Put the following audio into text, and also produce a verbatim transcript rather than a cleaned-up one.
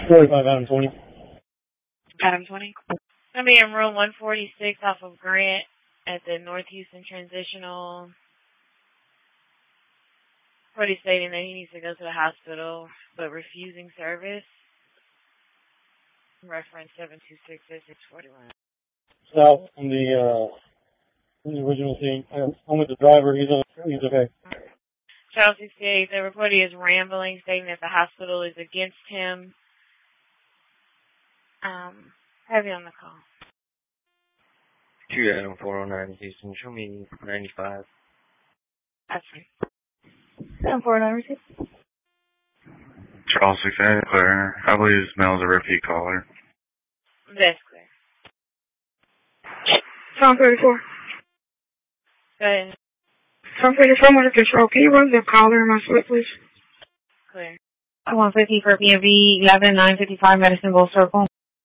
forty-five Adam twenty. Adam twenty. I'll be in room one forty-six off of Grant at the North Houston Transitional. Pretty stating that he needs to go to the hospital, but refusing service. Reference seven two six six forty-one. South on the, uh, on the original scene. I'm with the driver. He's, on, he's okay. Child sixty-eight, the reporter is rambling, stating that the hospital is against him. Um, heavy on the call. two Adam four oh nine Houston, show me ninety-five. That's right. Adam four oh nine, receive. Charles six eight, clear. I believe this mail is a repeat caller. That's clear. Tom thirty-four. Go ahead. Tom thirty-four, under control. Can you run the caller in my slip, please? Clear. one fifty for P M V eleven nine fifty-five Medicine Bowl Circle.